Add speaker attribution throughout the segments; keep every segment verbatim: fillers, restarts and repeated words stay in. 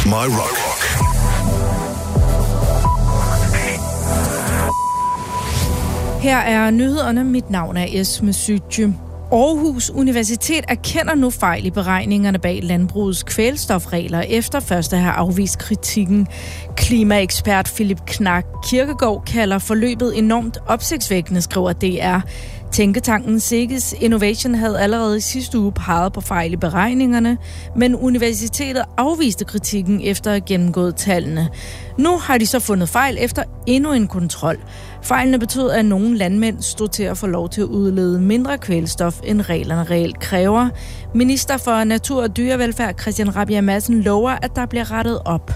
Speaker 1: My Rock.
Speaker 2: Her er nyhederne. Mit navn er Esme Sytje. Aarhus Universitet erkender nu fejl i beregningerne bag landbrugets kvælstofregler efter først at have afvist kritikken. Klimaekspert Philip Knak Kirkegaard kalder forløbet enormt opsigtsvækkende, skriver D R. Tænketanken Sikkes Innovation havde allerede i sidste uge peget på fejl i beregningerne, men universitetet afviste kritikken efter at have gennemgået tallene. Nu har de så fundet fejl efter endnu en kontrol. Fejlene betød, at nogle landmænd stod til at få lov til at udlede mindre kvælstof, end reglerne reelt kræver. Minister for Natur og Dyrevelfærd Christian Rabjerg Madsen lover, at der bliver rettet op.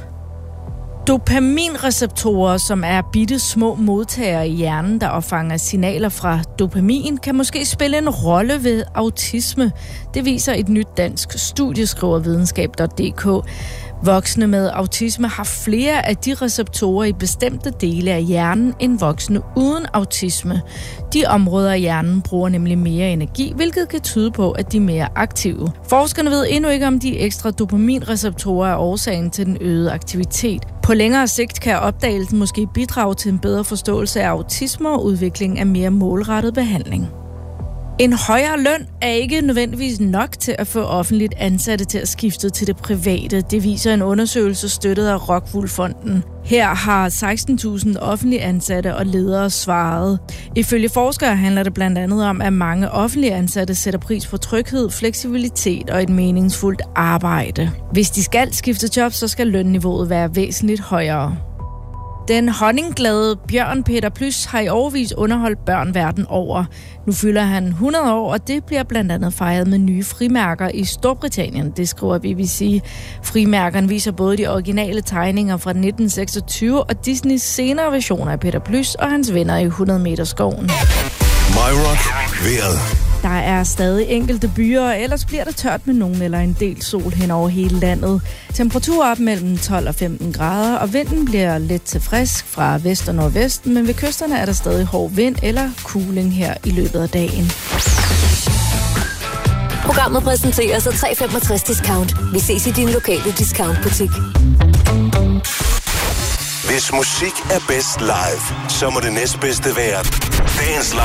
Speaker 2: Dopaminreceptorer, som er bitte små modtagere i hjernen, der opfanger signaler fra dopamin, kan måske spille en rolle ved autisme. Det viser et nyt dansk studie, skriver videnskab punktum d k. Voksne med autisme har flere af de receptorer i bestemte dele af hjernen end voksne uden autisme. De områder af hjernen bruger nemlig mere energi, hvilket kan tyde på, at de er mere aktive. Forskerne ved endnu ikke, om de ekstra dopaminreceptorer er årsagen til den øgede aktivitet. På længere sigt kan opdagelsen måske bidrage til en bedre forståelse af autisme og udvikling af mere målrettet behandling. En højere løn er ikke nødvendigvis nok til at få offentligt ansatte til at skifte til det private. Det viser en undersøgelse støttet af Rockwool Fonden. Her har seksten tusind offentlige ansatte og ledere svaret. Ifølge forskere handler det blandt andet om, at mange offentlige ansatte sætter pris på tryghed, fleksibilitet og et meningsfuldt arbejde. Hvis de skal skifte job, så skal lønniveauet være væsentligt højere. Den honningglade Bjørn Peter Plys har i årevis underholdt børn verden over. Nu fylder han hundrede år, og det bliver blandt andet fejret med nye frimærker i Storbritannien, det skriver B B C. Frimærkerne viser både de originale tegninger fra nitten seksogtyve og Disneys senere versioner af Peter Plys og hans venner i hundrede meter skoven.
Speaker 1: My Rock. Vejret.
Speaker 2: Der er stadig enkelte byer, og ellers bliver det tørt med nogen eller en del sol hen over hele landet. Temperatur op mellem tolv og femten grader, og vinden bliver let til frisk fra vest og nordvest, men ved kysterne er der stadig hård vind eller kuling her i løbet af dagen.
Speaker 3: Programmet præsenteres af tre femogtres discount. Vi ses i din lokale discountbutik.
Speaker 1: Hvis musik er bedst live, så må det næstbedste være dagens live.